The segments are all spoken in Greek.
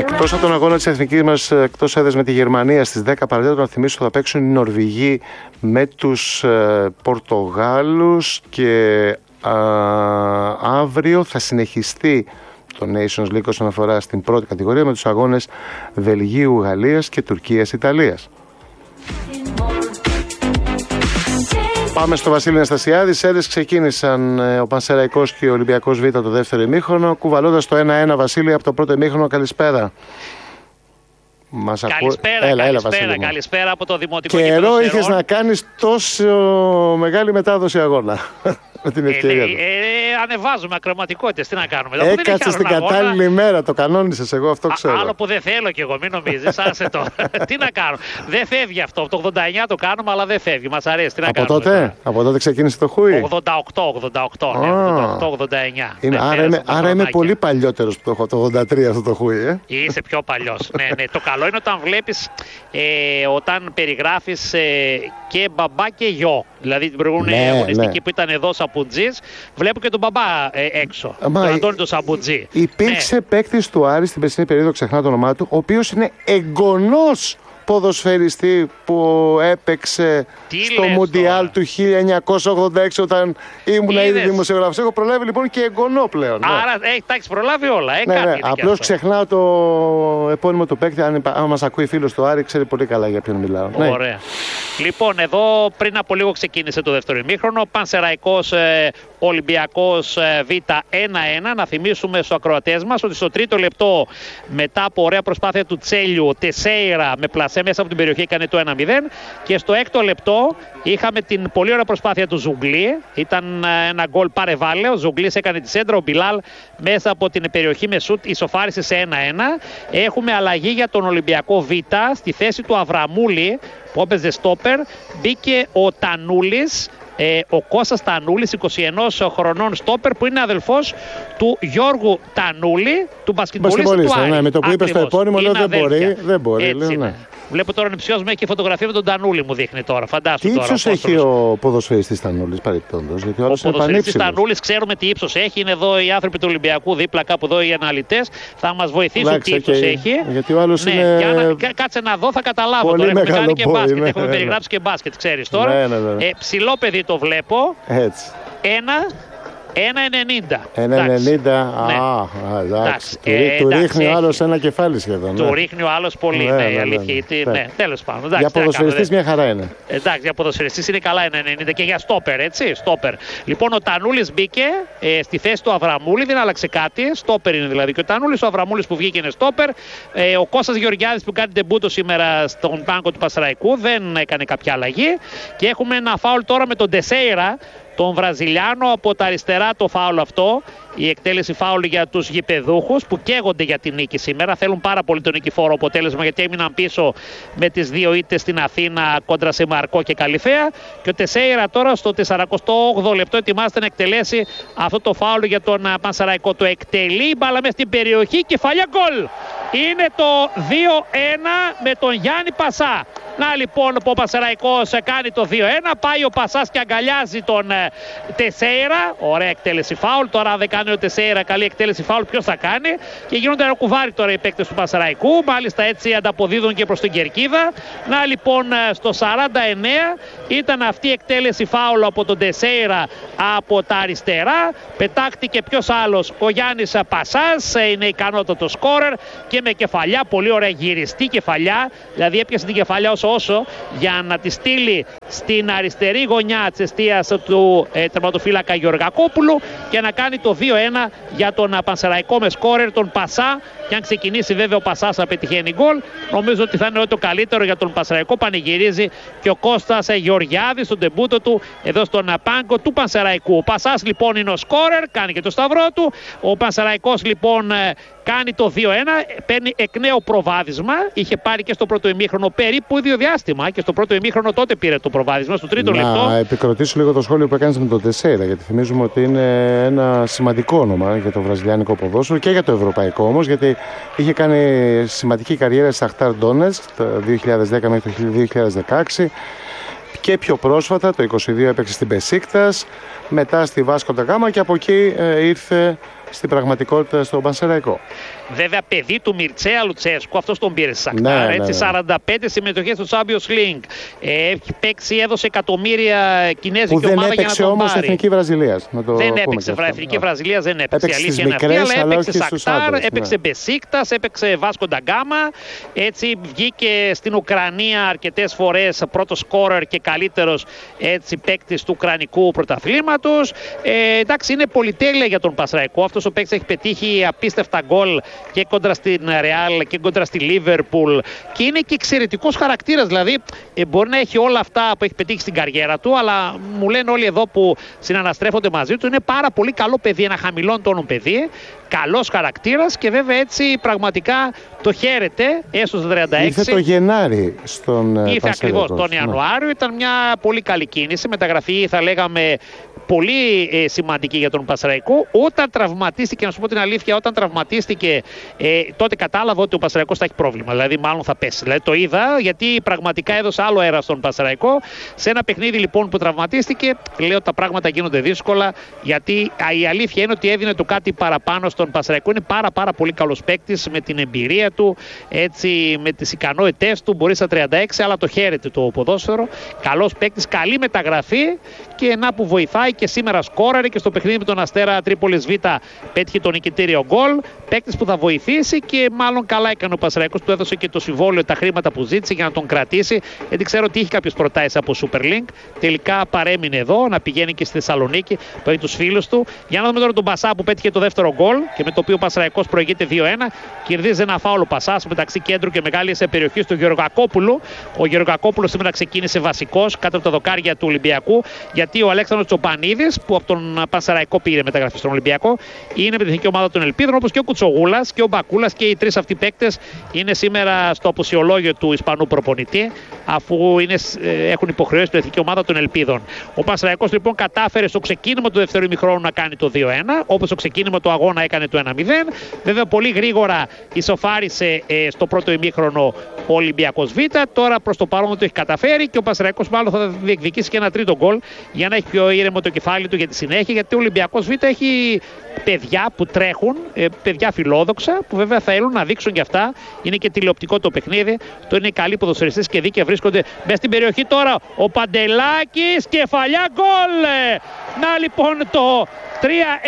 Εκτός από τον αγώνα της εθνικής μας εκτός έδρας με τη Γερμανία στις 10 παρατέταρτο, να θυμίσω θα παίξουν οι Νορβηγοί με τους Πορτογάλους και αύριο θα συνεχιστεί το Nations League όσον αφορά στην πρώτη κατηγορία με τους αγώνες Βελγίου, Γαλλίας και Τουρκίας, Ιταλίας. Πάμε στο Βασίλη Αναστασιάδη. Σέρες ξεκίνησαν ο Πανσεραϊκός και ο Ολυμπιακός Β το δεύτερο ημίχρονο, κουβαλώντας το 1-1. Βασίλη, από το πρώτο ημίχρονο, καλησπέρα. Καλησπέρα από το Δημοτικό Καιρό Γήπεδο είχες να κάνεις τόσο μεγάλη μετάδοση αγώνα. Με την ευκαιρία του. Ανεβάζουμε ακροματικότητες, τι να κάνουμε. Έκατσε στην κατάλληλη μέρα, το κανόνισες, εγώ αυτό ξέρω. Άλλο που δεν θέλω κι εγώ, μην νομίζεις, άσε το. Τι να κάνω. Δεν φεύγει αυτό. Το 89 το κάνουμε, αλλά δεν φεύγει. Μας αρέσει. Τι να από κάνουμε. Από τότε ξεκίνησε το Χούι. 88, ναι, 88-89. Άρα είμαι πολύ παλιότερος που το έχω, το 83 αυτό το Χούι. Είσαι πιο παλιός. Ναι. Το καλό είναι όταν βλέπεις, όταν περιγράφεις και μπαμπά και γιο. Δηλαδή την προηγούμενη αγωνιστική που ήταν εδώ Σαμπουτζής, βλέπω και τον μπαμπά έξω. Τον Αντώνη τον Σαμπουτζή. Υπήρξε παίκτης του Άρη στην περσινή περίοδο, ξεχνά το όνομά του, ο οποίος είναι εγγονός ποδοσφαιριστή που έπαιξε στο Μουντιάλ του 1986 όταν ήμουν ήδη δημοσιογράφος. Έχω προλάβει λοιπόν και εγγονό πλέον. Άρα τα έχεις προλάβει όλα. Απλώς ξεχνάω το επώνυμο του παίκτη. Αν μας ακούει φίλος του Άρη, ξέρει πολύ καλά για ποιον μιλάω. Ωραία. Λοιπόν, εδώ πριν από λίγο ξεκίνησε το δεύτερο ημίχρονο. Πανσεραϊκός Ολυμπιακός Β 1-1. Να θυμίσουμε στους ακροατές μας ότι στο τρίτο λεπτό, μετά από ωραία προσπάθεια του Τσέλιου, ο Τεσέιρα με πλασέ μέσα από την περιοχή έκανε το 1-0. Και στο έκτο λεπτό είχαμε την πολύ ωραία προσπάθεια του Ζουγκλή. Ήταν ένα γκολ πάρε βάλε. Ο Ζουγκλής έκανε τη σέντρα. Ο Μπιλάλ μέσα από την περιοχή με σουτ ισοφάρισε σε 1-1. Έχουμε αλλαγή για τον Ολυμπιακό Β. Στη θέση του Αβραμούλη που έπαιζε στόπερ, μπήκε ο Τανούλης. Ο Κώστας Τανούλης, 21 χρονών στόπερ, που είναι αδελφός του Γιώργου Τανούλη, του μπασκετμπολίστα του Άρη. Ναι, με το που είπε στο επώνυμο λέω δεν μπορεί. Βλέπω τώρα νηψιός με και φωτογραφία με τον Τανούλη μου δείχνει τώρα. Φαντάσου τι τώρα. Τι ύψος έχει ο ποδοσφαιριστής Τανούλης παρεπτόντως? Ο ποδοσφαιριστής Τανούλης ξέρουμε τι ύψος έχει. Είναι εδώ οι άνθρωποι του Ολυμπιακού δίπλα, κάπου εδώ οι αναλυτές. Θα μας βοηθήσουν τι ύψος έχει. Γιατί ο άλλος είναι. Κάτσε να δω, θα καταλάβω πολύ τώρα. Έχουμε κάνει και μπάσκετ. Έχουμε περιγράψει και μπάσκετ, ξέρεις τώρα. Ψηλό παιδί το βλέπω. Έτσι. 1,90. 1,90. Εντάξει. Του ρίχνει ο άλλος ένα κεφάλι σχεδόν. Του ρίχνει ο άλλος πολύ. Ναι, αλήθεια. Τέλος πάντων. Για ποδοσφαιριστής μια χαρά είναι. Εντάξει, για ποδοσφαιριστής είναι καλά 1,90 και για στόπερ, έτσι. Στόπερ. Λοιπόν, ο Τανούλης μπήκε στη θέση του Αβραμούλη, δεν άλλαξε κάτι. Στόπερ είναι δηλαδή και ο Τανούλης. Ο Αβραμούλης που βγήκε είναι στόπερ. Ο Κώστας Γεωργιάδης που κάνει τεμπούτο σήμερα στον πάγκο του Πανσεραϊκού δεν έκανε κάποια αλλαγή. Και έχουμε ένα φάουλ τώρα με τον Τεσέιρα, τον Βραζιλιάνο, από τα αριστερά το φάουλ αυτό. Η εκτέλεση φάουλ για τους γηπεδούχους που καίγονται για την νίκη σήμερα. Θέλουν πάρα πολύ το νικηφόρο αποτέλεσμα γιατί έμειναν πίσω με τις δύο ήττες στην Αθήνα κόντρα σε Μαρκό και Καλυφαία. Και ο Τεσέιρα τώρα στο 48ο λεπτό ετοιμάζεται να εκτελέσει αυτό το φάουλ για τον Πανσεραϊκό. Το εκτελεί, η μπάλα μέσα στην περιοχή, κεφαλιά γκολ. Είναι το 2-1 με τον Γιάννη Πασά. Να λοιπόν που ο Πανσεραϊκός κάνει το 2-1, πάει ο Πασάς και αγκαλιάζει τον Τεσέιρα. Ωραία εκτέλεση φάουλ. Τώρα δεν κάνει ο Τεσέιρα καλή εκτέλεση φάουλ, ποιος θα κάνει? Και γίνονται ένα κουβάρι τώρα οι παίκτες του Πανσεραϊκού. Μάλιστα έτσι ανταποδίδουν και προς την κερκίδα. Να λοιπόν στο 49 ήταν αυτή η εκτέλεση φάουλ από τον Τεσέιρα από τα αριστερά. Πετάχτηκε ποιος άλλος? Ο Γιάννης Πασάς. Είναι ικανότατο σκόρερ και με κεφαλιά, πολύ ωραία γυριστή κεφαλιά. Δηλαδή έπιασε την κεφαλιά όσο για να τη στείλει στην αριστερή γωνιά της εστίας του τερματοφύλακα Γεωργακόπουλου και να κάνει το 2-1 για τον Πανσεραϊκό με σκόρερ τον Πασά. Και αν ξεκινήσει βέβαια ο Πασάς να πετυχαίνει γκολ, νομίζω ότι θα είναι το καλύτερο για τον Πανσεραϊκό. Πανηγυρίζει και ο Κώστας Γεωργιάδης στον τεμπούτο του εδώ στον πάγκο του Πανσεραϊκού. Ο Πασάς λοιπόν είναι ο σκόρερ, κάνει και το σταυρό του. Ο Πανσεραϊκός λοιπόν κάνει το 2-1, παίρνει εκ νέου προβάδισμα. Είχε πάρει και στο πρώτο ημίχρονο περίπου ίδιο διάστημα και στο πρώτο ημίχρονο τότε πήρε το προβάδισμα, στο τρίτο λεπτό. Να επικροτήσω λίγο το σχόλιο που έκανες με τον Τεσέιρα, γιατί θυμίζουμε ότι είναι ένα σημαντικό όνομα για το βραζιλιάνικο ποδόσφαιρο και για το ευρωπαϊκό όμως, γιατί είχε κάνει σημαντική καριέρα στη Σαχτάρ Ντόνετσκ το 2010 μέχρι το 2016 και πιο πρόσφατα το 2022 έπαιξε στην Μπεσίκτας, μετά στη Βάσκο ντα Γκάμα και από εκεί ήρθε στην πραγματικότητα στον Πανσεραϊκό. Βέβαια, παιδί του Μιρτσέα Λουτσέσκου, αυτό τον πήρε στη Σαχτάρ. Ναι. 45 συμμετοχές στο Champions League. Έχει παίξει, έδωσε εκατομμύρια κινέζικη ομάδα για να τον πάρει. Δεν έπαιξε όμως Εθνική Βραζιλίας. Δεν έπαιξε. Εθνική Βραζιλίας δεν έπαιξε. Η αλήθεια είναι αυτή, αλλά έπαιξε Σαχτάρ, έπαιξε Μπεσίκτας, έπαιξε Βάσκο Νταγκάμα. Έτσι βγήκε στην Ουκρανία αρκετές φορές πρώτος σκόρερ και καλύτερος παίκτης του Ουκρανικού πρωταθλήματος. Εντάξει, είναι πολυτέλεια για τον Πανσεραϊκό. Αυτός ο παίκτης έχει πετύχει απίστευτα γκολ και κόντρα στην Ρεάλ και κόντρα στη Λίβερπουλ. Και είναι και εξαιρετικός χαρακτήρας. Δηλαδή, μπορεί να έχει όλα αυτά που έχει πετύχει στην καριέρα του, αλλά μου λένε όλοι εδώ που συναναστρέφονται μαζί του, είναι πάρα πολύ καλό παιδί, ένα χαμηλών τόνων παιδί. Καλός χαρακτήρας και βέβαια έτσι πραγματικά το χαίρεται, έστω στο 36. Ήρθε το Γενάρη στον Πανσεραϊκό. Ήρθε ακριβώς τον Ιανουάριο, ήταν μια πολύ καλή κίνηση, μεταγραφή θα λέγαμε πολύ σημαντική για τον Πανσεραϊκό. Όταν τραυματίστηκε, να σου πω την αλήθεια, όταν τραυματίστηκε τότε κατάλαβα ότι ο Πανσεραϊκός θα έχει πρόβλημα, δηλαδή μάλλον θα πέσει. Δηλαδή το είδα γιατί πραγματικά έδωσε άλλο αέρα στον Πανσεραϊκό. Σε ένα παιχνίδι λοιπόν που τραυματίστηκε, λέω ότι τα πράγματα γίνονται δύσκολα, γιατί η αλήθεια είναι ότι έδινε το κάτι παραπάνω στον Πανσεραϊκό. Είναι πάρα πολύ καλός παίκτης με την εμπειρία του, έτσι, με τις ικανότητές του. Μπορεί στα 36, αλλά το χαίρεται το ποδόσφαιρο. Καλός παίκτης, καλή μεταγραφή και να που βοηθάει και σήμερα σκόραρε και στο παιχνίδι με τον Αστέρα Τρίπολης Β πέτυχε τον νικητήριο γκολ. Παίκτης που θα βοηθήσει και μάλλον καλά έκανε ο Πανσεραϊκός, του έδωσε και το συμβόλαιο, τα χρήματα που ζήτησε για να τον κρατήσει. Γιατί ξέρω ότι είχε κάποιες προτάσεις από Super Link. Τελικά παρέμεινε εδώ, να πηγαίνει και στη Θεσσαλονίκη που έχει τους φίλους του. Για να δούμε τώρα τον Πασά που πέτυχε το δεύτερο γκολ και με το οποίο ο Πανσεραϊκός προηγείται 2-1. Κερδίζει ένα φάουλο Πασάς μεταξύ κέντρου και μεγάλης περιοχής του Γεωργακόπουλου. Ο Γεωργακόπουλος σήμερα ξεκίνησε βασικός κάτω από τα δοκάρια του Ολυμπιακού, γιατί ο Αλέξανδρος Τσοπανίδης, που από τον Πανσεραϊκό πήρε μεταγραφή στον Ολυμπιακό, είναι με την εθνική ομάδα των Ελπίδων, όπως και ο Κουτσογούλας και ο Μπακούλας, και οι τρεις αυτοί παίκτες είναι σήμερα στο αποσιολόγιο του Ισπανού προπονητή, αφού έχουν υποχρεώσει την εθνική ομάδα των Ελπίδων. Ο Πανσεραϊκός λοιπόν κατάφερε στο ξεκίνημα του δεύτερου ημιχρόνου να κάνει το 2-1, όπως στο ξεκίνημα του αγώνα έκανε το 1-0. Βέβαια πολύ γρήγορα ισοφάρισε στο πρώτο ημίχρονο ο Ολυμπιακός Β. Τώρα προς το παρόν το έχει καταφέρει και ο Πανσεραϊκός μάλλον θα διεκδικήσει και ένα τρίτο γκολ για να έχει πιο ήρεμο το κεφάλι του για τη συνέχεια, γιατί ο Ολυμπιακός Β έχει παιδιά που τρέχουν, παιδιά φιλόδοξα, που βέβαια θέλουν να δείξουν κι αυτά. Είναι και τηλεοπτικό το παιχνίδι. Το είναι καλοί ποδοσφαιριστές και δίκαια βρίσκονται μέσα στην περιοχή τώρα. Ο Παντελάκης, κεφαλιά γκολ! Να λοιπόν το 3-1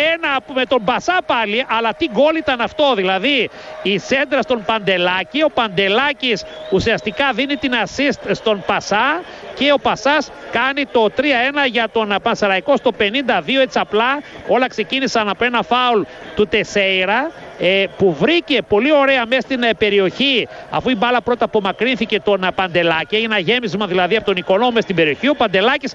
με τον Πασά πάλι, αλλά τι γκολ ήταν αυτό, δηλαδή η σέντρα στον Παντελάκη. Ο Παντελάκης ουσιαστικά δίνει την assist στον Πασά και ο Πασάς κάνει το 3-1 για τον Πανσεραϊκό στο 52. Έτσι απλά όλα ξεκίνησαν από ένα φάουλ του Τεσέιρα, που βρήκε πολύ ωραία μέσα στην περιοχή, αφού η μπάλα πρώτα απομακρύνθηκε τον Παντελάκη. Έγινε ένα γέμισμα δηλαδή από τον Νικολό μες στην περιοχή. Ο Παντελάκης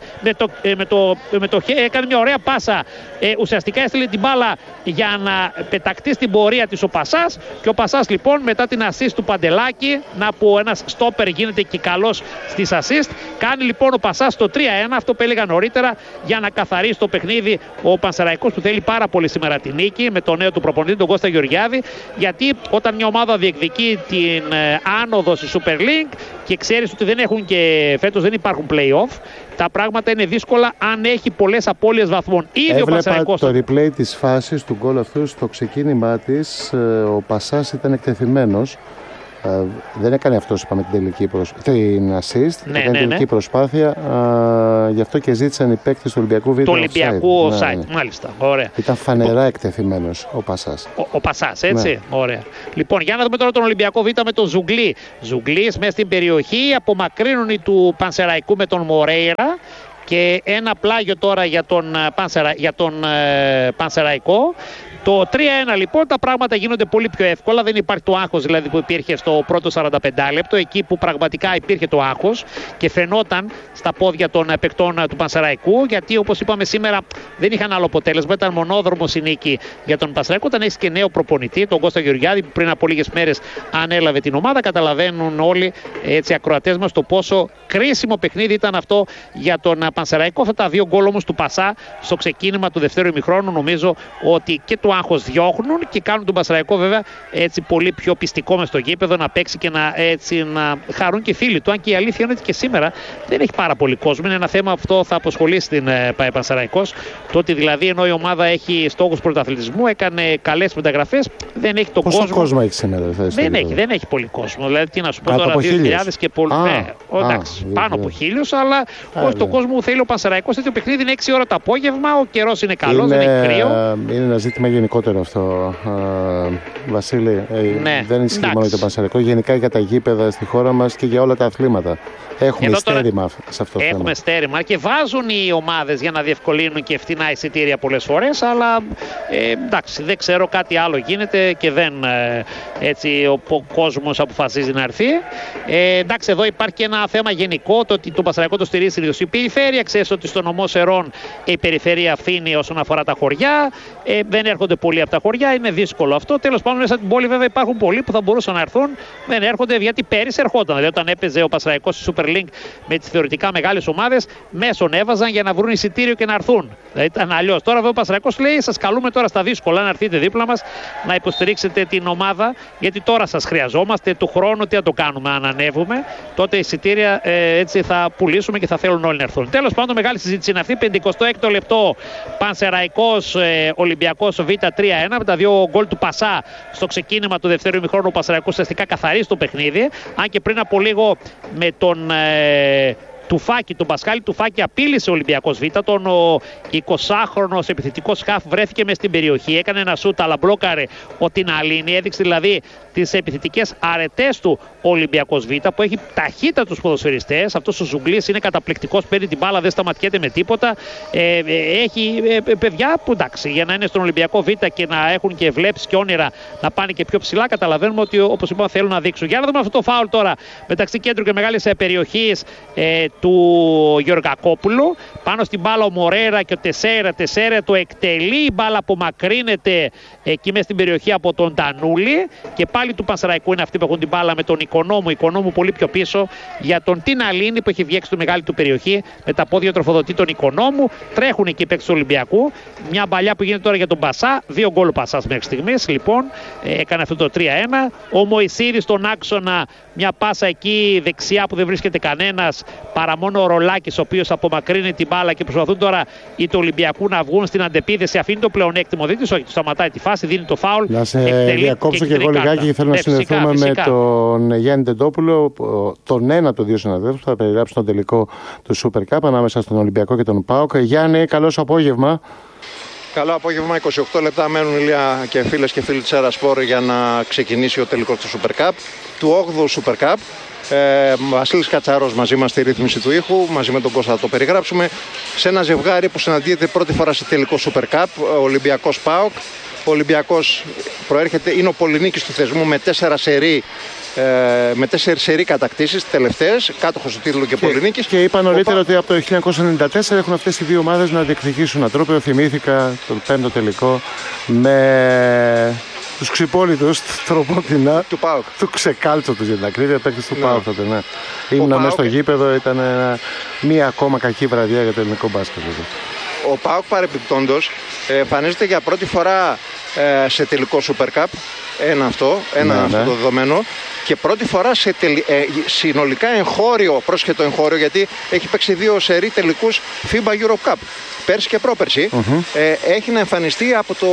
έκανε μια ωραία πάσα, ουσιαστικά έστειλε την μπάλα για να πεταχτεί στην πορεία της ο Πασάς, και ο Πασάς λοιπόν μετά την assist του Παντελάκη, να που ένας στόπερ γίνεται και καλός στις assist, κάνει λοιπόν ο Πασάς το 3-1, αυτό που έλεγα νωρίτερα, για να καθαρίσει το παιχνίδι ο Πανσεραϊκός, που θέλει πάρα πολύ σήμερα την νίκη με τον νέο του προπονητή, τον Κώστα Γεωργιάδη, γιατί όταν μια ομάδα διεκδικεί την άνοδο στη Super League και ξέρεις ότι δεν έχουν και φέτος δεν υπάρχουν play-off, τα πράγματα είναι δύσκολα αν έχει πολλές απώλειες βαθμών. Ήδη έβλεπα το replay της φάσης του γκολ αυτού. Στο ξεκίνημά της ο Πασάς ήταν εκτεθειμένος. Δεν έκανε αυτός, είπαμε, την assist, την τελική προσπάθεια. Γι' αυτό και ζήτησαν οι παίκτες του Ολυμπιακού βίντεο. Του Ολυμπιακού offside, μάλιστα. Ωραία. Ήταν φανερά εκτεθειμένος ο Πασάς. Ο Πασάς, έτσι. Ναι. Ωραία. Λοιπόν, για να δούμε τώρα τον Ολυμπιακό Β με τον Ζουγκλή. Ζουγκλής μέσα στην περιοχή, απομακρύνουν οι του Πανσεραϊκού με τον Μορέιρα. Και ένα πλάγιο τώρα για τον Πανσεραϊκό. Το 3-1 λοιπόν τα πράγματα γίνονται πολύ πιο εύκολα. Δεν υπάρχει το άγχος δηλαδή που υπήρχε στο πρώτο 45 λεπτό, εκεί που πραγματικά υπήρχε το άγχος και φαινόταν στα πόδια των παικτών του Πανσεραϊκού. Γιατί όπως είπαμε σήμερα δεν είχαν άλλο αποτέλεσμα. Ήταν μονόδρομος η νίκη για τον Πανσεραϊκό. Όταν έχει και νέο προπονητή, τον Κώστα Γεωργιάδη, που πριν από λίγες μέρες ανέλαβε την ομάδα, καταλαβαίνουν όλοι, έτσι, ακροατές μας, το πόσο κρίσιμο παιχνίδι ήταν αυτό για τον Πανσεραϊκό. Αυτά τα δύο γκολ όμως του Πασά στο ξεκίνημα του δεύτερου ημιχρόνου νομίζω ότι και το άγχος διώχνουν και κάνουν τον Πανσεραϊκό βέβαια έτσι πολύ πιο πιστικό μες στο γήπεδο να παίξει και να χαρούν και οι φίλοι του. Αν και η αλήθεια είναι ότι και σήμερα δεν έχει πάρα πολύ κόσμο. Είναι ένα θέμα αυτό θα αποσχολήσει την Πανσεραϊκός. Το ότι δηλαδή ενώ η ομάδα έχει στόχους πρωταθλητισμού, έκανε καλές μεταγραφές, δεν έχει τον κόσμο. Πόσο κόσμο έχει σήμερα, δεν έχει πολύ κόσμο. Δηλαδή τι να σου πω τώρα, 2.000 και πολύ. Εντάξει, πάνω από 1.000, αλλά όχι τον κόσμο που θέλει ο Πανσεραϊκός. Το παιχνίδι είναι 6 ώρα το απόγευμα, ο καιρός είναι καλός, δεν έχει κρύο. Είναι ένα ζήτημα γενικότερο αυτό, Βασίλη. Δεν ισχύει μόνο για το Πανσεραϊκό, γενικά για τα γήπεδα στη χώρα μας και για όλα τα αθλήματα. Έχουμε στέρημα σε αυτό το θέμα. Έχουμε στέρημα και βάζουν οι ομάδες για να διευκολύνουν και φτηνά εισιτήρια πολλές φορές, αλλά εντάξει, δεν ξέρω, κάτι άλλο γίνεται και δεν έτσι ο κόσμος αποφασίζει να έρθει. Εντάξει, εδώ υπάρχει και ένα θέμα γενικό, το ότι το Πανσεραϊκό το στηρίζει η περιφέρεια. Ξέρεις ότι στο νομό Σερών η περιφέρεια αφήνει όσον αφορά τα χωριά. Δεν έρχονται πολλοί από τα χωριά, είναι δύσκολο αυτό. Τέλος πάντων, μέσα στην πόλη βέβαια υπάρχουν πολλοί που θα μπορούσαν να έρθουν. Δεν έρχονται γιατί πέρυσι ερχόταν. Δηλαδή, όταν έπαιζε ο Πανσεραϊκός στη Super League με τις θεωρητικά μεγάλες ομάδες, μέσον έβαζαν για να βρουν εισιτήριο και να έρθουν. Δηλαδή, ήταν αλλιώς. Τώρα βέβαια ο Πανσεραϊκός λέει: σας καλούμε τώρα στα δύσκολα να έρθετε δίπλα μας, να υποστηρίξετε την ομάδα, γιατί τώρα σας χρειαζόμαστε. Του χρόνου τι θα το κάνουμε, αν ανέβουμε, τότε εισιτήρια έτσι θα πουλήσουμε και θα θέλουν όλοι να έρθουν. Τέλος πάντων, μεγάλη συζήτηση είναι αυτή. 56ο λεπτό, Πανσεραϊκός Ολυμπιακός Β 3-1 με τα δύο γκολ του Πασά στο ξεκίνημα του δεύτερου ημιχρόνου. Ο Πανσεραϊκός ουσιαστικά καθαρίζει το παιχνίδι. Αν και πριν από λίγο με τον Τουφάκη, τον Πασχάλη Τουφάκη, απείλησε ο Ολυμπιακός Β. Τον 20χρονος επιθετικός χαφ βρέθηκε μες στην περιοχή. Έκανε ένα σούτ, αλλά μπλόκαρε ο Τιναλίνη. Έδειξε δηλαδή τις επιθετικές αρετές του Ολυμπιακός Β, που έχει ταχύτατους ποδοσφαιριστές. Αυτός ο Ζουγκλής είναι καταπληκτικός, παίρνει την μπάλα, δεν σταματιέται με τίποτα. Έχει παιδιά που εντάξει, για να είναι στον Ολυμπιακό Β και να έχουν και βλέψεις και όνειρα να πάνε και πιο ψηλά, καταλαβαίνουμε ότι όπως είπαμε θέλουν να δείξουν. Για να δούμε αυτό το φάουλ τώρα μεταξύ κέντρου και μεγάλης περιοχής του Γεωργακόπουλου. Πάνω στην μπάλα ο Μορέρα και ο Τεσέρα το εκτελεί. Η μπάλα απομακρύνεται εκεί μέσα στην περιοχή από τον Τανούλη. Και πάλι του Πανσεραϊκού είναι αυτοί που έχουν την μπάλα με τον Οικονόμου. Οικονόμου πολύ πιο πίσω για τον Τιναλίνη που έχει βγει έξω τη μεγάλη του περιοχή. Με τα πόδια τροφοδοτεί τον Οικονόμου. Τρέχουν εκεί οι παίκτες του Ολυμπιακού. Μια μπαλιά που γίνεται τώρα για τον Πασά. 2 γκολ ο Πασάς μέχρι στιγμής. Λοιπόν, έκανε αυτό το 3-1. Ο Μωυσίδης στον άξονα. Μια πάσα εκεί δεξιά που δεν βρίσκεται κανένας, παρά μόνο ο Ρολάκης, ο οποίος απομακρύνει την μπάλα και προσπαθούν τώρα οι του Ολυμπιακού να βγουν στην αντεπίδεση. Αφήνει το πλεονέκτημο δίτης, όχι, του σταματάει τη φάση, δίνει το φάουλ. Να σε διακόψω και εγώ λιγάκι και θέλω να συνδεθούμε με τον Γιάννη Τεντόπουλο, τον ένα των δύο συναδέλφων που θα περιγράψει τον τελικό του Super Cup ανάμεσα στον Ολυμπιακό και τον ΠΑΟΚ. Γιάννη, καλό απόγευμα. Καλό απόγευμα, 28 λεπτά μένουν, Ηλία και φίλες και φίλοι της Αερασπόρ, για να ξεκινήσει ο τελικός του Super Cup, του 8ου Super Cup. Βασίλης Κατσαρός μαζί μας στη ρύθμιση του ήχου, μαζί με τον Κώστα θα το περιγράψουμε, σε ένα ζευγάρι που συναντιέται πρώτη φορά σε τελικό Super Cup, ο Ολυμπιακός ΠΑΟΚ. Ο Ολυμπιακός είναι ο πολυνίκης του θεσμού με 4 σερί κατακτήσεις τελευταίες, κάτοχος του τίτλου και πολυνίκης. Και είπα νωρίτερα ότι από το 1994 έχουν αυτές οι δύο ομάδες να διεκδικήσουν ένα τρόπαιο. Θυμήθηκα τον 5ο τελικό με τους ξυπόλυτους τροπότινα του ΠΑΟΚ. Του ξεκάλτσο τους για την ακρίβεια, παίκτες του ΠΑΟΚ τότε. Ναι. Ήμουνα μέσα στο γήπεδο, ήταν μία ακόμα κακή βραδιά για το ελληνικό μπάσκετ. Ο ΠΑΟΚ παρεπιπτόντως εμφανίζεται για πρώτη φορά σε τελικό Super Cup. Αυτό το δεδομένο. Και πρώτη φορά σε συνολικά εγχώριο, πρόσχετο εγχώριο, γιατί έχει παίξει 2 σερί τελικούς FIBA Europe Cup. Πέρσι και πρόπερσι. Έχει να εμφανιστεί από το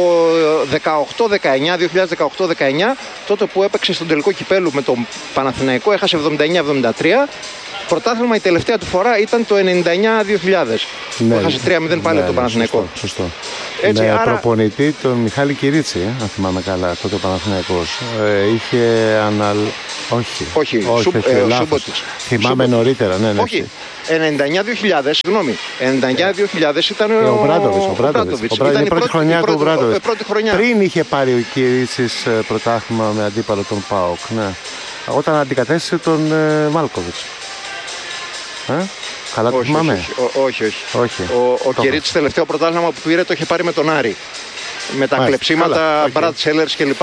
2018-19, τότε που έπαιξε στον τελικό κυπέλου με τον Παναθηναϊκό, έχασε 79-73. Πρωτάθλημα η τελευταία του φορά ήταν το 99-2000. Ναι, έχασε 3-0 πάλι από τον Παναθηναϊκό. Σωστό. Έτσι, με προπονητή τον Μιχάλη Κυρίτσι, αν θυμάμαι καλά, τότε ο Παναθηναϊκός. Είχε Όχι, Σούμποτιτς. Θυμάμαι νωρίτερα, ναι. Όχι, 99-2000, συγγνώμη. 99-2000 ήταν ο Μπράντοβιτς. Ήταν η πρώτη χρονιά του Μπράντοβιτς. Πριν είχε πάρει ο Κυρίτσης πρωτάθλημα με αντίπαλο τον ΠΑΟΚ. Ναι. Όταν αντικατέστησε τον Μάλκοβιτς. Καλά το θυμάμαι. Όχι. Ο Κυρίτσης τελευταίο πρωτάθλημα που πήρε το είχε πάρει με τον Άρη. με τα κλεψίματα, Brad Sellers κλπ.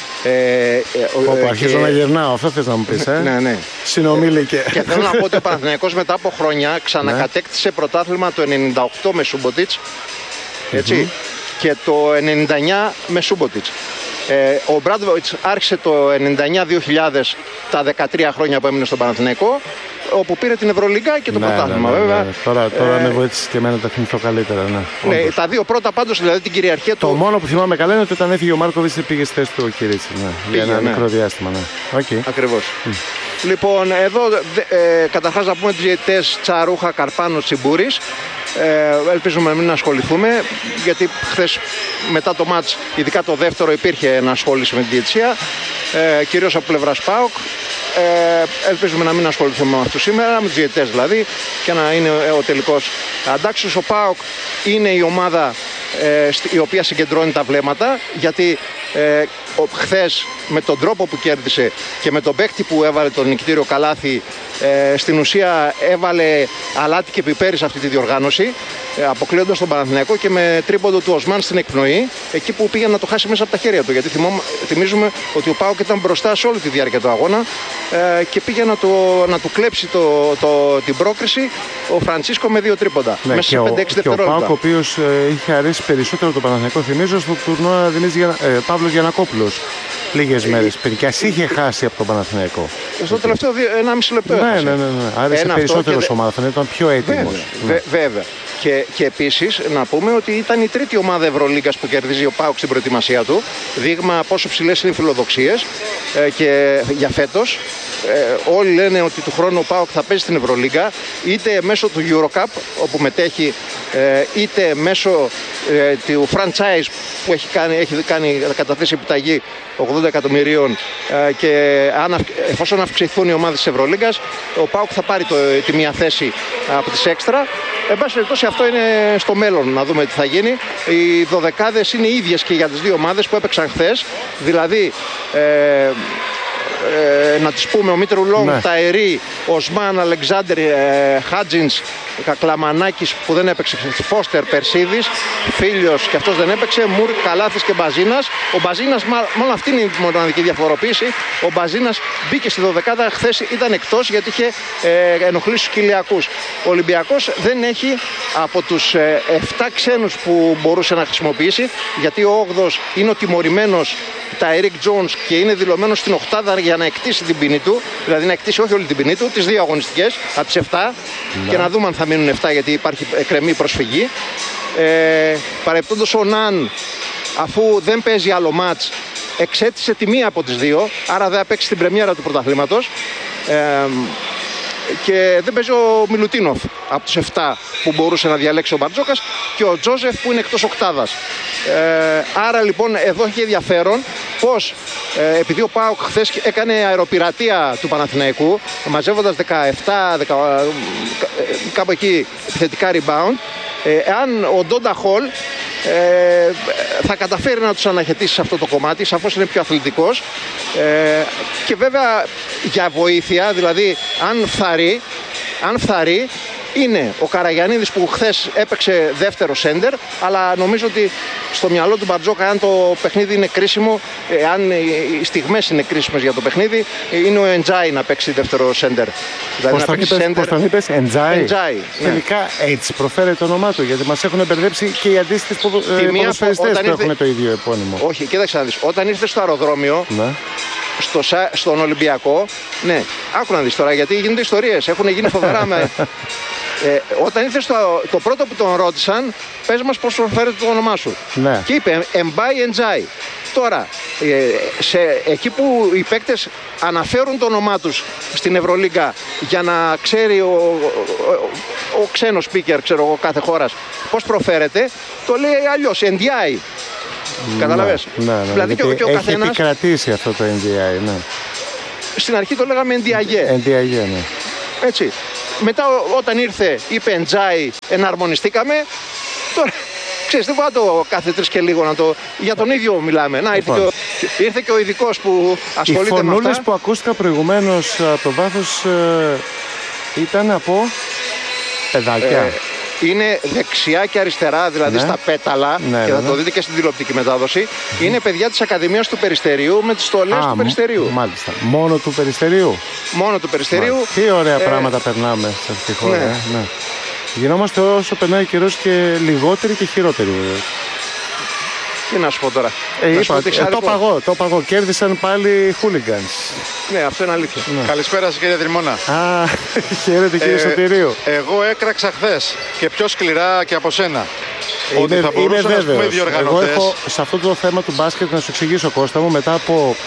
Αρχίζω να γυρνάω, αυτό θες να μου πεις, Ναι. Συνομήλικε. Και θέλω να πω ότι ο Παναθηναϊκός μετά από χρόνια ξανακατέκτησε πρωτάθλημα το 98 με Σούμποτιτς, έτσι, και το 99 με Σούμποτιτς. Ο Μπράντοβιτς άρχισε το 99-2000, τα 13 χρόνια που έμεινε στον Παναθηναϊκό, όπου πήρε την Ευρωλίγκα και το πρωτάθλημα, βέβαια. Ναι. Τώρα με βοήθησε και εμένα, τα θυμηθώ καλύτερα. Ναι. Τα δύο πρώτα πάντως, δηλαδή την κυριαρχία του. Το μόνο που θυμάμαι καλά είναι ότι όταν έφυγε ο Μάρκοβιτς πήγε στη θέση του ο Κυρίτσι. Για ένα μικρό διάστημα. Ναι. Okay. Ακριβώς. Λοιπόν, εδώ καταρχάς να πούμε τους διαιτητές Τσαρούχα, Καρπάνο, Τσιμπούρης. Ελπίζουμε να μην ασχοληθούμε, γιατί χθες μετά το μάτς, ειδικά το δεύτερο, υπήρχε ενασχόληση με την διαιτησία, κυρίως από πλευράς ΠΑΟΚ. Ελπίζουμε να μην ασχοληθούμε με αυτούς σήμερα, με τους διαιτητές δηλαδή, και να είναι ο τελικός αντάξιος. Ο ΠΑΟΚ είναι η ομάδα η οποία συγκεντρώνει τα βλέμματα, γιατί χθες με τον τρόπο που κέρδισε και με τον παίκτη που έβαλε τον νικητήριο καλάθι, στην ουσία έβαλε αλάτι και πιπέρι σε αυτή τη διοργάνωση, αποκλείοντας τον Παναθηναϊκό και με τρίποντο του Οσμάν στην εκπνοή, εκεί που πήγε να το χάσει μέσα από τα χέρια του. Γιατί θυμίζουμε ότι ο ΠΑΟΚ ήταν μπροστά σε όλη τη διάρκεια του αγώνα και πήγε να του κλέψει την πρόκριση ο Φραντσίσκο με 2 τρίποντα. Ναι, μέσα σε 5-6 δευτερόλεπτα. Και ο ΠΑΟΚ, ο οποίος είχε αρέσει περισσότερο τον Παναθηναϊκό, θυμίζω, στο τουρνουά Παύλος Γιαννακόπουλος. Λίγες μέρες πριν και ας είχε χάσει από τον Παναθηναϊκό. Στο τελευταίο 1,5 λεπτό. Ναι. Άρεσε περισσότερο στο Παναθηναϊκό, ήταν πιο έτοιμος. Βέβαια. Και επίσης να πούμε ότι ήταν η τρίτη ομάδα Ευρωλίγκας που κερδίζει ο ΠΑΟΚ στην προετοιμασία του. Δείγμα πόσο ψηλές είναι οι φιλοδοξίες και για φέτος. Όλοι λένε ότι του χρόνου ο ΠΑΟΚ θα παίζει στην Ευρωλίγκα, είτε μέσω του EuroCup όπου μετέχει, είτε μέσω του franchise που έχει καταθέσει επιταγή 80 εκατομμυρίων, και εφόσον αυξηθούν οι ομάδες της Ευρωλίγκας, ο ΠΑΟΚ θα πάρει τη μία θέση από τις έξτρα. Εν πάση περιπτώσει, αυτό είναι στο μέλλον, να δούμε τι θα γίνει. Οι δωδεκάδες είναι ίδιες και για τις δύο ομάδες που έπαιξαν χθες, δηλαδή να τις πούμε, ο Μήτρου Λόγκ, Ταερή, Οσμάν, Αλεξάνδρ, Χάτζινς, Κακλαμανάκης που δεν έπαιξε, Φώστερ, Περσίδης, Φίλιος και αυτός δεν έπαιξε, Μουρ, Καλάθης και Μπαζίνας. Ο Μπαζίνας, μόνο αυτή είναι η μοναδική διαφοροποίηση. Ο Μπαζίνας μπήκε στη δωδεκάδα, χθες ήταν εκτός γιατί είχε ενοχλήσει τους Κιλιακούς. Ο Ολυμπιακός δεν έχει από τους 7 ξένους που μπορούσε να χρησιμοποιήσει, γιατί ο 8ος είναι ο τιμωρημένος Ταερίκ Τζόνς και είναι δηλωμένος στην οκτάδα για να εκτίσει την ποινή του, δηλαδή να εκτίσει όχι όλη την ποινή του, τις 2 αγωνιστικές από τις 7, και να δούμε αν θα μείνουν 7, γιατί υπάρχει εκκρεμή προσφυγή. Παρεπτόντως ο Ναν, αφού δεν παίζει άλλο μάτς, εξέτησε τη μία από τις 2, άρα δεν θα παίξει την πρεμιέρα του πρωταθλήματος. Και δεν παίζει ο Μιλουτίνοφ από τους 7 που μπορούσε να διαλέξει ο Μπαρτζόκας, και ο Τζόζεφ που είναι εκτός οκτάδας. Άρα λοιπόν εδώ έχει ενδιαφέρον πως επειδή ο ΠΑΟΚ χθες έκανε αεροπειρατεία του Παναθηναϊκού μαζεύοντας 17 κάπου εκεί επιθετικά rebound, εάν ο Ντόντα Χολ θα καταφέρει να τους αναχαιτήσει σε αυτό το κομμάτι, σαφώς είναι πιο αθλητικός, και βέβαια για βοήθεια, δηλαδή αν φθαρεί είναι ο Καραγιαννίδης που χθες έπαιξε δεύτερο σέντερ, αλλά νομίζω ότι στο μυαλό του Μπαρτζόκα, αν το παιχνίδι είναι κρίσιμο, αν οι στιγμές είναι κρίσιμες για το παιχνίδι, είναι ο Εντζάι να παίξει δεύτερο σέντερ. Δηλαδή πώς τον είπες, Εντζάι? Τελικά έτσι προφέρεται το όνομά του, γιατί μας έχουν μπερδέψει και οι αντίστοιχες ποδοσφαιριστές που έχουν το ίδιο επώνυμο. Όχι, κοίταξε να δεις, όταν ήρθε στο αεροδρόμιο, στον Ολυμπιακό, ναι, άκου να δεις τώρα, γιατί γίνονται ιστορίες, έχουν γίνει φοβερά με... Όταν ήρθε το πρώτο που τον ρώτησαν, πες μας πώς προφέρεται το όνομά σου. Ναι. Και είπε Εμπάι Εντζάι. Τώρα, εκεί που οι παίκτες αναφέρουν το όνομά τους στην Ευρωλίγκα για να ξέρει ο ξένος speaker, ξέρω εγώ, κάθε χώρας πώς προφέρεται, το λέει αλλιώς, Εντιάι. Καταλαβες. Ναι. Δηλαδή και ο καθένας... Έχει επικρατήσει αυτό το Εντιάι, ναι. Στην αρχή το λέγαμε Εντιαγέ. Εντιαγέ, ναι. Έτσι. Μετά όταν ήρθε, είπε Εντζάι, εναρμονιστήκαμε. Τώρα, ξέρεις, δεν μπορώ το κάθε 3 και λίγο για τον ίδιο μιλάμε. Να, ήρθε και ο ειδικός που ασχολείται με αυτά. Οι φωνούλες που ακούστηκαν προηγουμένως από το βάθος ήταν από παιδάκια. είναι δεξιά και αριστερά, δηλαδή στα πέταλα, και θα το δείτε και στην τηλεοπτική μετάδοση. Είναι παιδιά της Ακαδημίας του Περιστερίου με τις στολές του Περιστερίου. Μάλιστα. Μόνο του Περιστερίου. Μόνο του Περιστερίου. Τι ωραία πράγματα περνάμε σε αυτή τη χώρα. Ναι. Γινόμαστε όσο περνάει ο καιρός και λιγότεροι και χειρότεροι. Τι να σου πω τώρα. Το παγώ. Κέρδισαν πάλι οι hooligans. Ναι, αυτό είναι αλήθεια. Καλησπέρα σας, κύριε Τριμώνα. Χαίρετε, κύριε Σωτηρίου. Εγώ έκραξα χθες και πιο σκληρά και από σένα. Ότι θα μπορούσαν να πούμε οι διοργανωτές. Εγώ έχω σε αυτό το θέμα του μπάσκετ να σου εξηγήσω, Κώστα μου, μετά από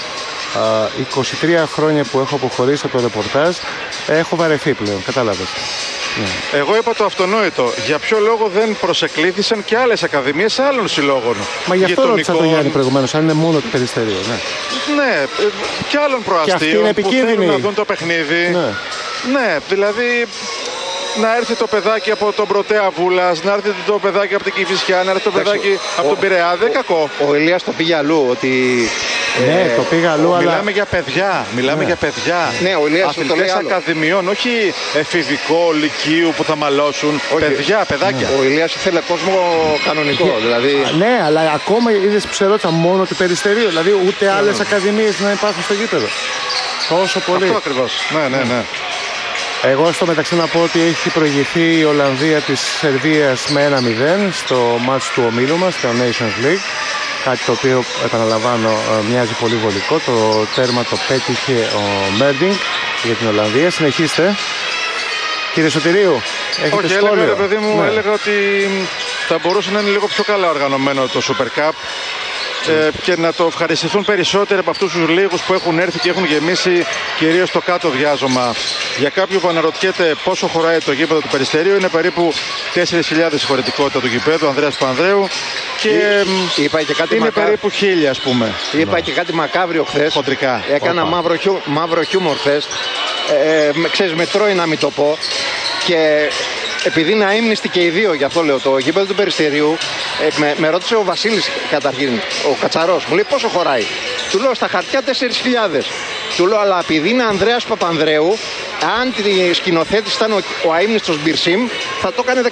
23 χρόνια που έχω αποχωρήσει από το ρεπορτάζ, έχω βαρεθεί πλέον. Κατάλαβες. Ναι. Εγώ είπα το αυτονόητο. Για ποιο λόγο δεν προσεκλήθησαν και άλλες ακαδημίες άλλων συλλόγων? Μα γι' αυτό ρώτησα τον Γιάννη προηγουμένως, αν είναι μόνο του Περιστερίου. Ναι, και άλλων προαστίων που θέλουν να δουν το παιχνίδι. Ναι, δηλαδή να έρθει το παιδάκι από τον Πρωτέα Βούλας, να έρθει το παιδάκι από την Κηφισιά, να έρθει το παιδάκι από τον Πειραιά. Δεν κακό. Ο Ηλίας το πήγε αλλού, ότι... Ναι, το πήγα αλλού, αλλά... Μιλάμε για παιδιά. Για παιδιά. Ναι, ο Ηλίας το λέει άλλο. Ακαδημιών, όχι εφηβικό, λυκείου που θα μαλώσουν. Παιδιά, παιδάκια. Ο Ηλίας ήθελε κόσμο κανονικό. Δηλαδή... Ναι, αλλά ακόμα είδες που σε ρώτησα μόνο του Περιστερίου. Δηλαδή ούτε άλλες ακαδημίες να υπάρχουν στο γήπεδο. Τόσο πολύ. Αυτό ακριβώς. Ναι. Εγώ στο μεταξύ να πω ότι έχει προηγηθεί η Ολλανδία της Σερβίας με 1-0 στο μάτς του ομίλου μας, στο Nations League. Κάτι το οποίο, επαναλαμβάνω, μοιάζει πολύ βολικό. Το τέρμα το πέτυχε ο Μέρντινγκ για την Ολλανδία. Συνεχίστε. Κύριε Σωτηρίου, έχετε σχόλιο? Έλεγα, παιδί μου, έλεγα ότι θα μπορούσε να είναι λίγο πιο καλά οργανωμένο το Super Cup. Και να το ευχαριστηθούν περισσότεροι από αυτούς τους λίγους που έχουν έρθει και έχουν γεμίσει κυρίως το κάτω διάζωμα. Για κάποιον που αναρωτιέται πόσο χωράει το γήπεδο του Περιστερίου, είναι περίπου 4.000 χωρητικότητα του γηπέδου Ανδρέας Πανδρέου και είπα και κάτι είναι περίπου 1.000, ας πούμε. Είπα και κάτι μακάβριο χθες. Χοντρικά. Έκανα μαύρο χιούμορ χθες. Ξέρεις, με τρώει να μην το πω. Και επειδή είναι αείμνηστοι και οι δύο, γι' αυτό λέω, το γήπεδο του Περιστερίου, με ρώτησε ο Βασίλης καταρχήν, ο Κατσαρός, μου λέει πόσο χωράει. Του λέω στα χαρτιά 4.000. Του λέω, αλλά επειδή είναι Ανδρέας Παπανδρέου, αν τη σκηνοθέτης ήταν ο αείμνηστος Μπιρσίμ, θα το έκανε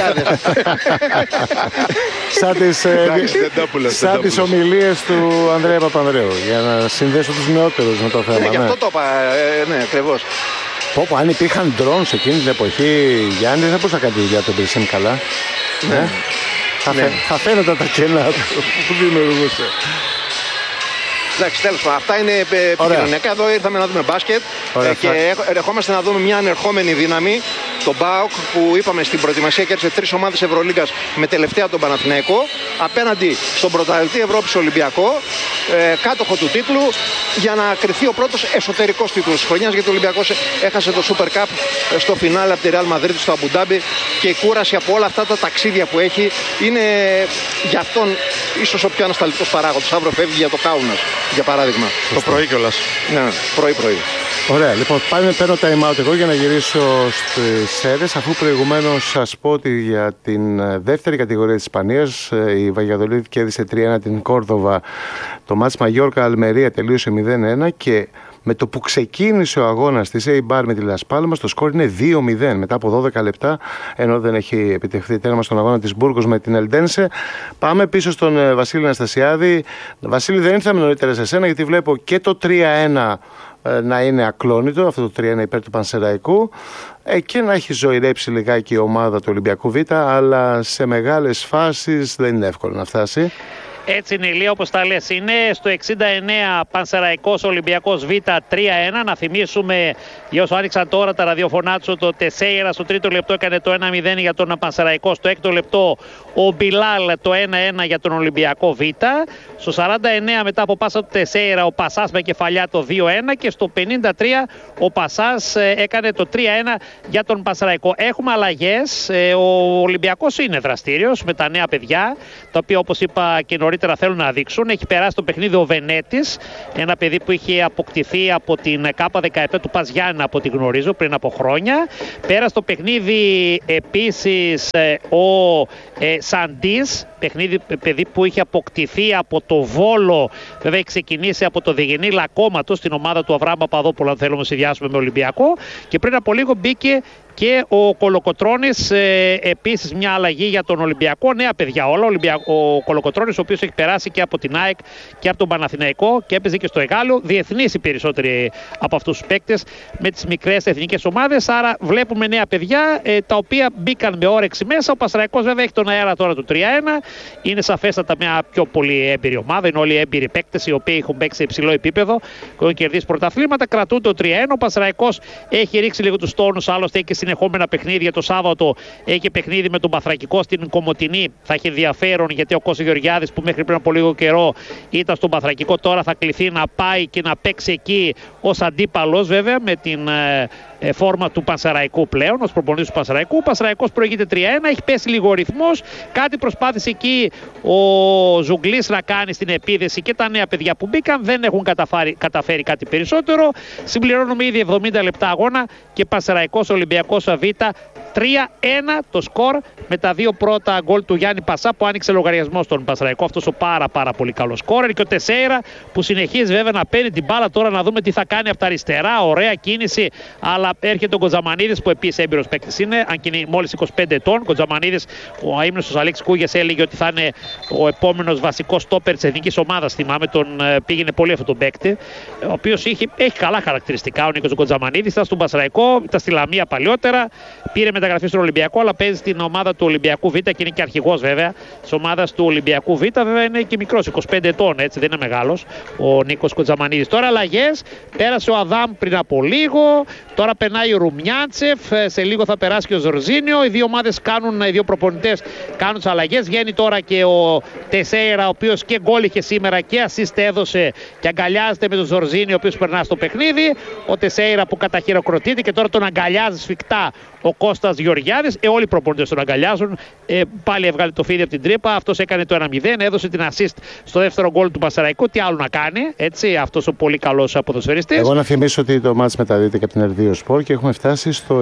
15.000. Σαν τις ομιλίες του Ανδρέα Παπανδρέου, για να συνδέσω τους νεότερους με το θέμα. Ναι, γι' αυτό το είπα, ναι, ακριβώς. Πω, αν υπήρχαν ντρόν σε εκείνη την εποχή, Γιάννη, δεν θα μπορούσα να κάνει τη δουλειά του Μπιρσίμ καλά. Ναι. Θα φαίνονταν τα κενά που δημιουργούσε. Εντάξει, τέλος πάντων, αυτά είναι επικοινωνιακά. Εδώ ήρθαμε να δούμε μπάσκετ και ερχόμαστε να δούμε μια ανερχόμενη δύναμη. Τον ΠΑΟΚ που είπαμε στην προετοιμασία κέρδισε 3 ομάδες Ευρωλίγκας με τελευταία τον Παναθηναϊκό. Απέναντι στον πρωταθλητή Ευρώπης Ολυμπιακό, κάτοχο του τίτλου, για να κριθεί ο πρώτος εσωτερικός τίτλος της χρονιάς. Γιατί ο Ολυμπιακός έχασε το Super Cup στο φινάλε από τη Real Madrid στο Αμπουντάμπι και η κούραση από όλα αυτά τα ταξίδια που έχει είναι για αυτόν ίσως ο πιο ανασταλτικός παράγοντας. Αύριο φεύγει για το Κάουνας, για παράδειγμα. Το πρωί κιόλας. Ναι, πρωί. Ωραία, λοιπόν, παίρνω time out εγώ για να γυρίσω στις ΣΕΡΕΣ, αφού προηγουμένως σας πω ότι για την δεύτερη κατηγορία της Ισπανίας η Βαγιαδολίδη κέρδισε 3-1 την Κόρδοβα. Το μάτς Μαγιόρκα Αλμερία τελείωσε 0-1 και με το που ξεκίνησε ο αγώνας της Eibar με τη Las Palmas, το σκορ είναι 2-0 μετά από 12 λεπτά, ενώ δεν έχει επιτευχθεί τέρμα στον αγώνα της Μπούργος με την Ελντένσε. Πάμε πίσω στον Βασίλη Αναστασιάδη. Βασίλη, δεν ήρθαμε νωρίτερα σε σένα, γιατί βλέπω και το 3-1 να είναι ακλόνητο, αυτό το 3-1 υπέρ του Πανσεραϊκού, και να έχει ζωηρέψει λιγάκι η ομάδα του Ολυμπιακού Β, αλλά σε μεγάλες φάσεις δεν είναι εύκολο να φτάσει. Έτσι είναι, Ηλία, όπως τα λες. Είναι στο 69 Πανσεραϊκός Ολυμπιακός Β 3-1. Να θυμίσουμε, για όσο άνοιξαν τώρα τα ραδιοφωνά του, το Τεσέιρα στο τρίτο λεπτό έκανε το 1-0 για τον Πανσεραϊκό. Στο έκτο λεπτό ο Μπιλάλ το 1-1 για τον Ολυμπιακό Β. Στο 49 μετά από πάσα του Τεσέιρα ο Πασάς με κεφαλιά το 2-1. Και στο 53 ο Πασάς έκανε το 3-1 για τον Πανσεραϊκό. Έχουμε αλλαγές. Ο Ολυμπιακός είναι δραστήριος με τα νέα παιδιά, τα οποία, όπως είπα και νωρίτερα, θέλουν να δείξουν. Έχει περάσει το παιχνίδι ο Βενέτης, ένα παιδί που είχε αποκτηθεί από την K17 του Πας Γιάννενα, από ό,τι γνωρίζω, πριν από χρόνια. Πέρασε το παιχνίδι επίσης ο Σαντής, παιδί που είχε αποκτηθεί από το Βόλο, βέβαια έχει ξεκινήσει από το Διγενή Λακώματο στην ομάδα του Αβραάμ Παπαδόπουλου, αν θέλουμε να συνδυάσουμε με Ολυμπιακό, και πριν από λίγο μπήκε Και ο Κολοκοτρώνης, επίσης μια αλλαγή για τον Ολυμπιακό. Νέα παιδιά όλα. Ο Κολοκοτρώνης, ο οποίος έχει περάσει και από την ΑΕΚ και από τον Παναθηναϊκό και έπαιζε και στο Εγάλεο. Διεθνείς οι περισσότεροι από αυτούς τους παίκτες με τις μικρές εθνικές ομάδες. Άρα βλέπουμε νέα παιδιά τα οποία μπήκαν με όρεξη μέσα. Ο Πανσεραϊκός βέβαια έχει τον αέρα τώρα του 3-1. Είναι σαφέστατα μια πιο πολύ έμπειρη ομάδα. Είναι όλοι έμπειροι παίκτες οι οποίοι έχουν παίξει σε υψηλό επίπεδο. Έχουν κερδίσει πρωταθλήματα. Κρατούν το 3-1. Ο Πανσεραϊκός έχει ρίξει λίγο τους τόνους. Άλλωστε έχει και συνεχόμενα παιχνίδια. Το Σάββατο έχει και παιχνίδι με τον Παθρακικό στην Κομοτηνή. Θα έχει ενδιαφέρον γιατί ο Κώστας Γεωργιάδης που μέχρι πριν από λίγο καιρό ήταν στον Παθρακικό τώρα θα κληθεί να πάει και να παίξει εκεί ως αντίπαλος βέβαια με την φόρμα του Πανσεραϊκού πλέον, ως προπονητής του Πανσεραϊκού. Ο Πανσεραϊκός προηγείται 3-1, έχει πέσει λίγο ο ρυθμός. Κάτι προσπάθησε εκεί ο Ζουγκλής να κάνει στην επίδεση και τα νέα παιδιά που μπήκαν. Δεν έχουν καταφέρει κάτι περισσότερο. Συμπληρώνουμε ήδη 70 λεπτά αγώνα και Πανσεραϊκός Ολυμπιακός Β. 3-1 το σκορ με τα δύο πρώτα γκολ του Γιάννη Πασά που άνοιξε λογαριασμό στον Πανσεραϊκό. Αυτός ο πάρα πολύ καλό σκόρερ. Και ο Τεσέιρα που συνεχίζει βέβαια να παίρνει την μπάλα. Τώρα να δούμε τι θα κάνει από τα αριστερά. Ωραία κίνηση. Αλλά έρχεται ο Κοντζαμανίδης που επίσης έμπειρος παίκτης είναι. Αν και είναι μόλις 25 ετών. Κοντζαμανίδης, ο αείμνηστος Αλέξης Κούγιας έλεγε ότι θα είναι ο επόμενος βασικός στόπερ της εθνικής ομάδας. Θυμάμαι, τον πήγαινε πολύ αυτό τον παίκτη. Ο οποίος έχει καλά χαρακτηριστικά. Ο Νίκος Κοντζαμανίδης ήταν στον Πανσεραϊκό, ήταν στη Λαμία παλιότερα. Πήρε μεταγραφή στον Ολυμπιακό, αλλά παίζει στην ομάδα του Ολυμπιακού Β και είναι και αρχηγός βέβαια της ομάδας του Ολυμπιακού Β. Βέβαια είναι και μικρός, 25 ετών, έτσι δεν είναι μεγάλος ο Νίκος Κοντζαμανίδης. Τώρα αλλαγές. Πέρασε ο Αδάμ πριν από λίγο. Τώρα περνάει ο Ρουμιάντσεφ. Σε λίγο θα περάσει και ο Ζορζίνιο. Οι δύο ομάδες οι δύο προπονητές κάνουν τις αλλαγές. Βγαίνει τώρα και ο Τεσέιρα, ο οποίος και γκόλ είχε σήμερα και ασίστ έδωσε και αγκαλιάζεται με τον Ζορζίνιο, ο οποίος περνά στο παιχνίδι. Ο Τεσέιρα που καταχειροκροτείται και τώρα τον αγκαλιάζει σφιχτά ο Κώστας Γεωργιάδης. Όλοι οι προπονητές τον αγκαλιάζουν. Πάλι έβγαλε το φίδι από την τρύπα. Αυτός έκανε το 1-0. Έδωσε την assist στο δεύτερο γκολ του Πανσεραϊκού. Τι άλλο να κάνει, έτσι, αυτός ο πολύ καλός ποδοσφαιριστής. Εγώ να θυμίσω ότι το μάτς μεταδίδεται και από την R2 Sport και έχουμε φτάσει στο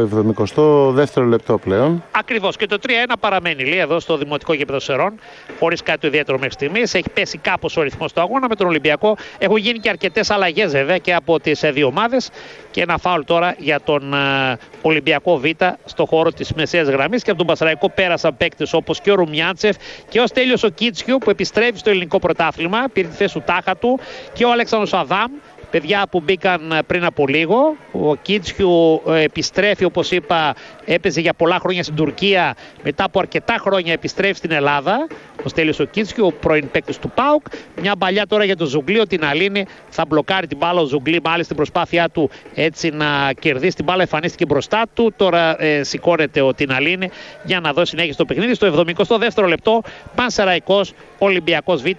72ο λεπτό πλέον. Ακριβώς. Και το 3-1 παραμένει λέει εδώ στο Δημοτικό Γήπεδο Σερών. Χωρίς κάτι το ιδιαίτερο μέχρι στιγμής. Έχει πέσει κάπως ο ρυθμός του αγώνα με τον Ολυμπιακό. Έχουν γίνει και αρκετές αλλαγές βέβαια και από τις δύο ομάδες. Και ένα φάουλ τώρα για τον Ολυμπιακό Β στο χώρο της μεσαίας γραμμής. Και από τον Πανσεραϊκό πέρασαν παίκτες όπως και ο Ρουμιάντσεφ και ο Στέλιος ο Κίτσιου που επιστρέφει στο ελληνικό πρωτάθλημα. Πήρε τη θέση του Τάχα του και ο Αλέξανδρος Αδάμ. Παιδιά που μπήκαν πριν από λίγο. Ο Κίτσιου επιστρέφει, όπως είπα, έπαιζε για πολλά χρόνια στην Τουρκία. Μετά από αρκετά χρόνια επιστρέφει στην Ελλάδα. Ο Στέλιος ο Κίτσιου, ο πρώην παίκτης του ΠΑΟΚ. Μια μπαλιά τώρα για τον Ζουγκλή, ο Τιναλίνη θα μπλοκάρει την μπάλα. Ο Ζουγκλή, μάλιστα, στην προσπάθειά του έτσι να κερδίσει την μπάλα, εμφανίστηκε μπροστά του. Τώρα σηκώνεται ο Τιναλίνη για να δώσει συνέχεια στο παιχνίδι. Στο 72ο λεπτό, Πανσεραϊκός Ολυμπιακός Β.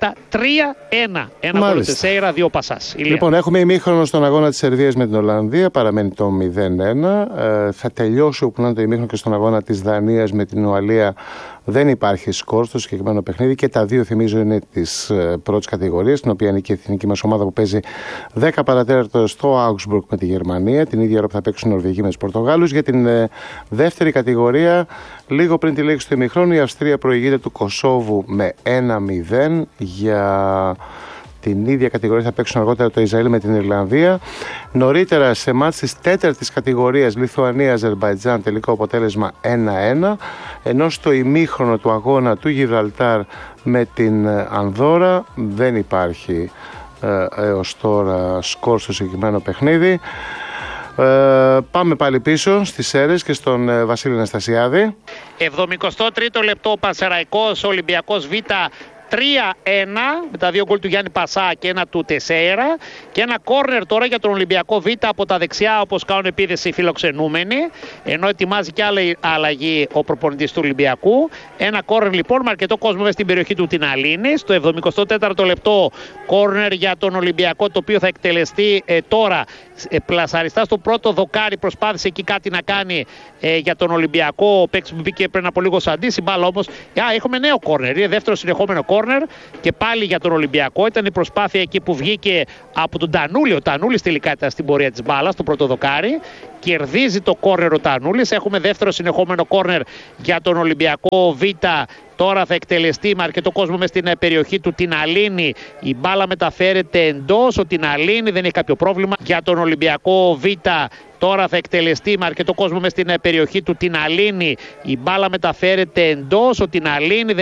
3-1. Ένα γκολ Τεσέιρα, δύο πασάς. Λοιπόν, έχουμε ημίχρονο στον αγώνα της Σερβίας με την Ολλανδία. Παραμένει το 0-1. Θα τελειώσει όπου να είναι το ημίχρονο και στον αγώνα της Δανίας με την Ουαλία. Δεν υπάρχει σκορ στο συγκεκριμένο παιχνίδι και τα δύο, θυμίζω, είναι της πρώτης κατηγορίας, την οποία είναι και η εθνική μας ομάδα που παίζει 10 παρατέταρτο στο Augsburg με τη Γερμανία. Την ίδια ώρα που θα παίξουν οι Νορβηγοί με τους Πορτογάλους. Για την δεύτερη κατηγορία, λίγο πριν τη λήξη του ημιχρόνου, η Αυστρία προηγείται του Κωσόβου με 1-0. Για την ίδια κατηγορία θα παίξουν αργότερα το Ισραήλ με την Ιρλανδία. Νωρίτερα σε μάτς της τέταρτης κατηγορίας Λιθουανία-Αζερμπαϊτζάν τελικό αποτέλεσμα 1-1. Ενώ στο ημίχρονο του αγώνα του Γιβραλτάρ με την Ανδόρα δεν υπάρχει έως τώρα σκορ στο συγκεκριμένο παιχνίδι. Πάμε πάλι πίσω στις Σέρρες και στον Βασίλη Αναστασιάδη. 73ο λεπτό, Πανσεραϊκός Ολυμπιακός Β. 3-1 με τα δύο γκολ του Γιάννη Πασά και ένα του Τεσέιρα. Και ένα κόρνερ τώρα για τον Ολυμπιακό Β από τα δεξιά, όπως κάνουν επίδεση οι φιλοξενούμενοι. Ενώ ετοιμάζει και άλλη αλλαγή ο προπονητής του Ολυμπιακού. Ένα κόρνερ λοιπόν με αρκετό κόσμο μέσα στην περιοχή του Τιναλίνη. Στο 74ο λεπτό κόρνερ για τον Ολυμπιακό, το οποίο θα εκτελεστεί τώρα. Πλασαριστά στο πρώτο δοκάρι, προσπάθησε εκεί κάτι να κάνει για τον Ολυμπιακό. Ο παίκτης που μπήκε πριν από λίγο σαντής. Η μπάλα όμως. Έχουμε νέο κόρνερ. Είναι δεύτερο συνεχόμενο κόρνερ και πάλι για τον Ολυμπιακό. Ήταν η προσπάθεια εκεί που βγήκε από τον Τανούλη. Ο Τανούλης τελικά ήταν στην πορεία της μπάλας, το πρώτο δοκάρι. Κερδίζει το κόρνερ ο Τανούλης. Έχουμε δεύτερο συνεχόμενο κόρνερ για τον Ολυμπιακό Β. Τώρα θα εκτελεστεί με αρκετό κόσμο μέσα στην περιοχή του Τιναλίνη. Η μπάλα μεταφέρεται εντός. Ο Τιναλίνη δεν έχει κάποιο πρόβλημα. Για τον Ολυμπιακό Β Τώρα θα εκτελεστεί με αρκετό κόσμο μες στην περιοχή του Τιναλίνη. Η μπάλα μεταφέρεται εντός. Ο Τιναλίνη